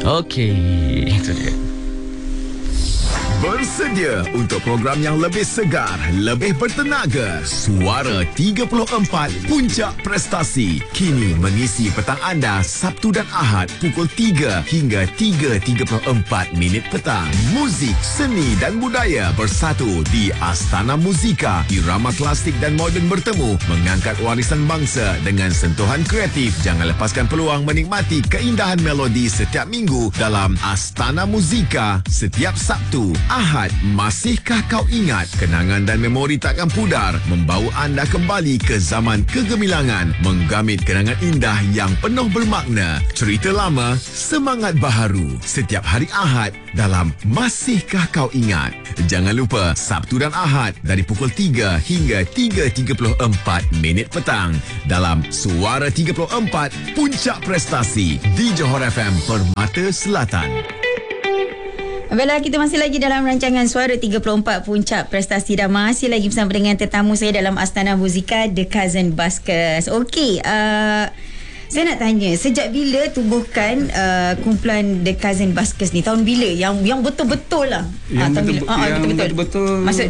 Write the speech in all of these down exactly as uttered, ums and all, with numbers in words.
Okey, itu dia. Bersedia untuk program yang lebih segar, lebih bertenaga. Suara tiga puluh empat Puncak Prestasi kini mengisi petang anda Sabtu dan Ahad pukul tiga hingga tiga tiga puluh empat minit petang. Muzik, seni dan budaya bersatu di Astana Muzika. Irama klasik dan moden bertemu, mengangkat warisan bangsa dengan sentuhan kreatif. Jangan lepaskan peluang menikmati keindahan melodi setiap minggu dalam Astana Muzika setiap Sabtu. Ahad, masihkah kau ingat? Kenangan dan memori takkan pudar, membawa anda kembali ke zaman kegemilangan, menggamit kenangan indah yang penuh bermakna. Cerita lama, semangat baharu. Setiap hari Ahad dalam Masihkah Kau Ingat. Jangan lupa, Sabtu dan Ahad dari pukul tiga hingga tiga tiga puluh empat minit petang dalam Suara tiga puluh empat Puncak Prestasi di Johor F M Permata Selatan. Baiklah, kita masih lagi dalam rancangan Suara tiga puluh empat Puncak Prestasi dan masih lagi bersama dengan tetamu saya dalam Astana Muzika, The Cousin Buskers. Okey, uh, saya nak tanya, sejak bila tubuhkan uh, kumpulan The Cousin Buskers ni? Tahun bila? Yang yang betul-betul lah. Yang, ah, betul, bila, ah, yang betul-betul. betul-betul. Maksud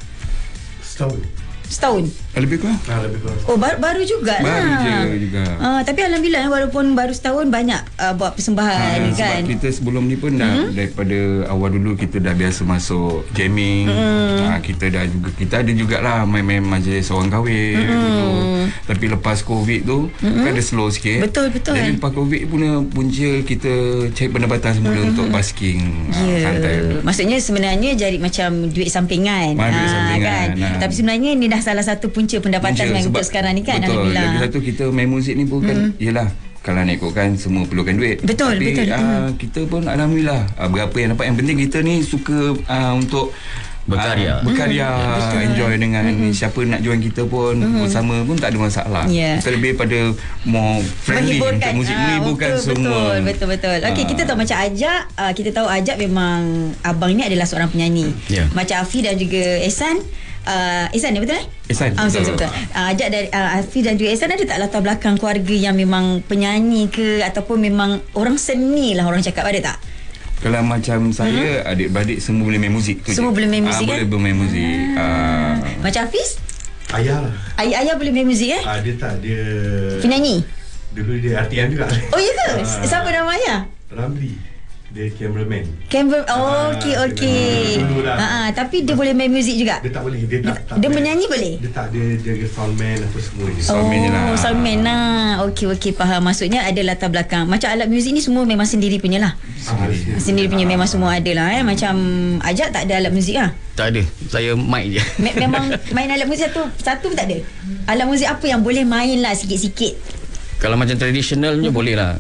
setahun. Setahun? Lebih kurang? Ah, lebih kurang. Oh, baru, baru juga baru lah. Baru je juga. Uh, tapi Alhamdulillah, walaupun baru setahun, banyak uh, buat persembahan ha, kan. Sebab kita sebelum ni pun dah hmm? daripada awal dulu kita dah biasa masuk jamming. Hmm. Ha, kita dah juga, kita ada jugalah main-main majlis orang kahwin. Hmm. Gitu. Tapi lepas COVID tu, hmm. kan ada slow sikit. Betul, betul. Jadi lepas COVID pun punca kita cari pendapatan semula hmm. untuk basking. Ya. Ha, Maksudnya sebenarnya jadi macam duit sampingan. Ha, duit ha, sampingan. Kan? Ha. Tapi sebenarnya ni dah salah satu punca pendapatan Punca, yang sebab, untuk sekarang ni kan. Betul. Alhamdulillah. Lagi satu, kita main muzik ni pun kan, mm. yelah, kalau nak ikutkan semua perlukan duit. Betul, Tapi, betul. Uh, mm. kita pun Alhamdulillah, uh, berapa yang dapat. Yang penting kita ni suka uh, untuk berkarya, uh, berkarya, mm. enjoy dengan mm. siapa nak join kita pun mm. bersama pun tak ada masalah. Yeah. Kita lebih pada more friendly untuk muzik, ah, menimbulkan betul, semua. Betul, betul, betul. Okey, Ah. kita tahu macam Ajak, uh, kita tahu Ajak memang abang ni adalah seorang penyanyi. Yeah. Macam Afi dan juga Ehsan. Uh, Ehsan ni betul eh? Ehsan. Ah, betul, betul, betul. Uh, Ajak dari uh, Afi dan juga Ehsan ada tak latar belakang keluarga yang memang penyanyi ke ataupun memang orang seni lah orang cakap, ada tak? Kalau macam saya, uh-huh. adik-beradik semua boleh main muzik tu. Semua je. boleh main muzik, Ah, kan? Boleh bermain muzik. Ah. Macam Hafiz? Ayah lah. Ayah-ayah boleh main muzik eh? Ah, dia tak, dia Penyanyi? dulu dia artian juga. Oh ya ke? Ah. Siapa nama ayah? Ramli. Dia cameraman. Camera. Oh, Ah, okey, okey. dulu lah. Ha ah, tapi dia boleh main muzik juga. Dia tak boleh. Dia tak, tak Dia main. menyanyi boleh? Dia tak, dia jaga soundman apa semua je. Soundman je lah. Oh, soundman lah. Okey, okey, faham. Maksudnya ada latar belakang. Macam alat muzik ni semua memang sendiri punya lah. Ah, dia- Sendiri punya memang semua ada lah eh. Macam Ajak tak ada alat muzik lah. Tak ada. Saya mic je. Me- memang main alat muzik satu satu pun tak ada. Alat muzik apa yang boleh main lah sikit-sikit? Kalau macam tradisionalnya boleh lah.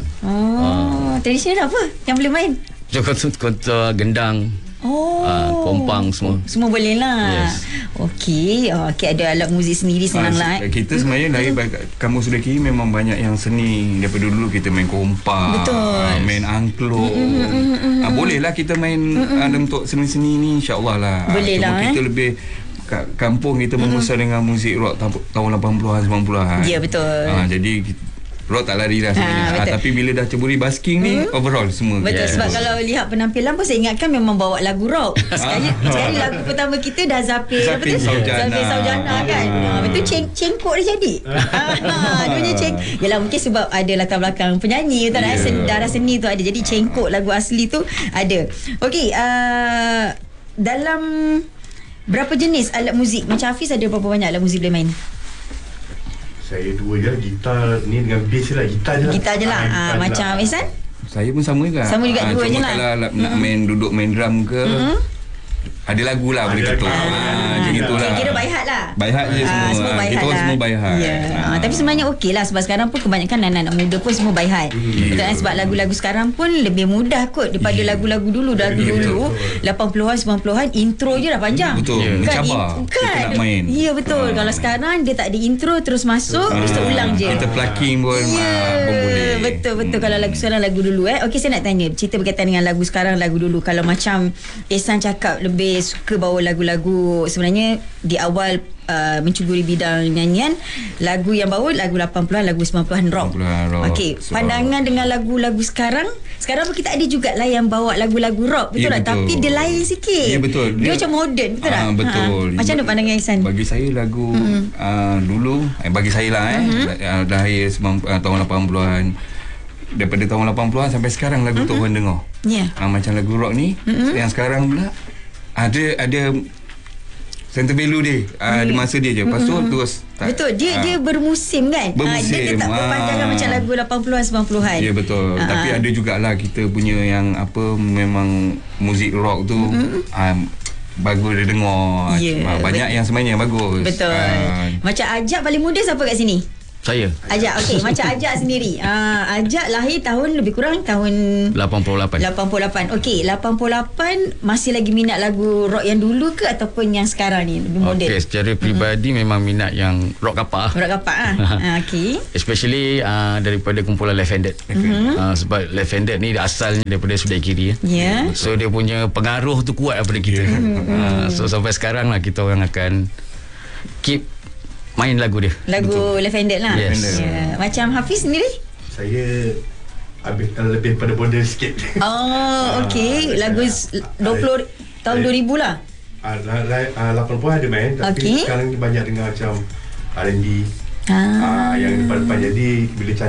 Oh, tradisional apa yang boleh main? Kontor gendang, Oh, ah, kompang semua. Semua boleh lah. Yes. Okey, okey, ada alat muzik sendiri senang lah. Ah, Eh. kita sebenarnya dari kamu sudah kiri memang banyak yang seni. Daripada dulu kita main kompak, Betul. ah, main angklung. Ah, bolehlah kita main ah, untuk seni-seni ni, insya-Allah lah. Ah, Boleh cuma lah, kita eh. lebih kat kampung kita membesar dengan muzik rock ta- tahun lapan puluhan sembilan puluhan. Ya, betul. Ah, jadi kita, rock tak lari dah sebenarnya. Ah, Ah, betul. tapi bila dah ceburi basking ni, overall semua. Betul, Yeah. sebab kalau lihat penampilan pun saya ingatkan memang bawa lagu rock. Sekali, sekali lagu pertama kita dah Zapin, apa tu? Zapin Saujana. Zapin Saujana kan. Ah. Ha, betul, ceng, cengkok dia jadi. ha, dunia ceng. Yalah, mungkin sebab ada latar belakang penyanyi, tak yeah. Sen, darah seni tu ada. Jadi cengkok lagu asli tu ada. Okey, uh, dalam berapa jenis alat muzik? Macam Hafiz ada berapa banyak alat muzik boleh main? Saya dua je lah. Gitar ni dengan bass je lah. Gitar je lah. Gitar je lah. Ah, Ah, gitar je macam lah. Ehsan? Saya pun sama juga. Sama juga, Ah, dua cuma je lah. kalau nak mm-hmm. main duduk main drum ke, mm-hmm. ada lagu lah boleh Ada ketuk. lagu. Ah, Ah, macam itulah. Kira by heart lah. By heart je semua. Ah, semua by Kita heart orang lah. semua by heart. Ya. Ah. Ah, tapi sebenarnya okey lah sebab sekarang pun kebanyakan anak-anak muda pun semua by heart. Hmm. Betul kan? Sebab lagu-lagu sekarang pun lebih mudah kot daripada lagu-lagu dulu. Lagu Ya, dulu betul. lapan puluhan sembilan puluhan intro je dah panjang. Betul. Ya. Mencabar. in- Kita kan? nak main. Ya betul. Ah. Kalau sekarang dia tak ada intro terus masuk, Ah, terus terulang je. Kita plucking pun, Ya, ah, pun boleh. betul betul. Hmm. Kalau lagu sekarang lagu dulu eh. Okey, saya nak tanya cerita berkaitan dengan lagu sekarang lagu dulu. Kalau macam Ehsan cakap lebih Hafiz suka bawa lagu-lagu, sebenarnya di awal uh, mencuburi bidang nyanyian, lagu yang bawa lagu lapan puluhan, lagu sembilan puluhan rock. sembilan puluhan rock. Okey, So- pandangan dengan lagu-lagu sekarang, sekarang pun kita ada jugalah yang bawa lagu-lagu rock, betul Ya, tak? betul. Tapi dia lain sikit. Ya, betul. Dia, Dia- macam moden, betul tak? Ah, betul. Ha. Macam mana pandangan Ihsan? Bagi saya lagu mm-hmm. uh, dulu eh, bagi saya lah eh mm-hmm. uh, lahir sembilan- uh, tahun lapan puluhan, daripada tahun lapan puluhan sampai sekarang lagu mm-hmm. tu orang dengar. Ya. Uh, macam lagu rock ni mm-hmm. yang sekarang pula ada ada center value dia uh, di masa dia je. Lepas tu terus tak, Betul, dia ah, dia bermusim kan. Bermusim, Ah, dia, dia tak berpanjangan ah. macam lagu lapan puluhan sembilan puluhan. Ya betul. Ah, Tapi ah. ada jugalah kita punya yang apa memang muzik rock tu mm-hmm. um, bagus dia dengar. Ya, Ah, banyak betul. yang sebenarnya bagus. Betul. Ah, Macam Ajak paling muda siapa kat sini? Saya Ajak, okey. Macam Ajak sendiri. Ah, Ajak lahir tahun lebih kurang tahun lapan puluh lapan. lapan puluh lapan. Okey, lapan puluh lapan masih lagi minat lagu rock yang dulu ke ataupun yang sekarang ni lebih moden? Okey, secara peribadi mm-hmm. memang minat yang rock kapak. Rock kapak ah. ah okey. Especially uh, daripada kumpulan Left Handed. Mm-hmm. Uh, sebab Left Handed ni dia asalnya daripada sudai kiri. Ya. Yeah. So dia punya pengaruh tu kuat daripada kita. uh, so sampai sekarang lah kita orang akan keep main lagu dia. Lagu Betul. Left Handed lah. Yes. Yeah. Macam Hafiz sendiri? Saya habis, lebih pada modern sikit. Oh, okey. Lagu s- dua puluh tahun dua ribu lah. Ah, la- la- ah, lapan puluhan ada main, tapi Okey. sekarang ni banyak dengar macam R and B. Ah. Ah, yang depan-depan, jadi bila